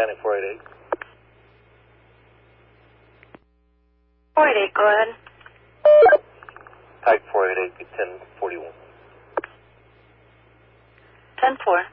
Landing 488. 488, go ahead. Type 488, be 1041. 10-4.